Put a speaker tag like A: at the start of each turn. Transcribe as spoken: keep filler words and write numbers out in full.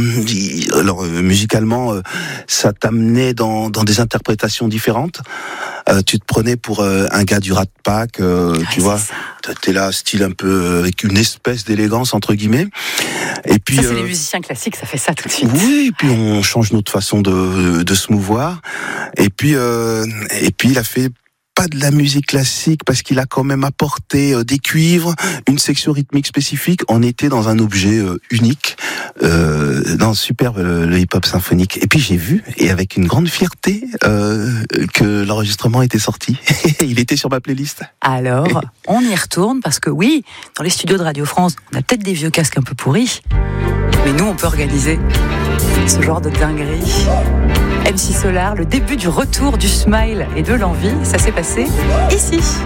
A: alors euh, musicalement, euh, ça t'amenait dans, dans des interprétations différentes. Euh, tu te prenais pour euh, un gars du Rat Pack, euh,
B: ouais,
A: tu vois. T'es là, style un peu euh, avec une espèce d'élégance entre guillemets. Et puis,
B: ça, c'est
A: euh,
B: les musiciens classiques, ça fait ça tout de suite.
A: Oui, et puis on change notre façon de, de se mouvoir. Et puis, euh, et puis il a fait pas de la musique classique parce qu'il a quand même apporté euh, des cuivres, une section rythmique spécifique. On était dans un objet euh, unique, euh, dans superbe le, le hip-hop symphonique. Et puis j'ai vu, et avec une grande fierté, euh, que l'enregistrement était sorti. Il était sur ma playlist.
B: Alors, on y retourne parce que oui, dans les studios de Radio France, on a peut-être des vieux casques un peu pourris, mais nous, on peut organiser ce genre de dinguerie. M C Solar, le début du retour du smile et de l'envie, ça s'est passé ici.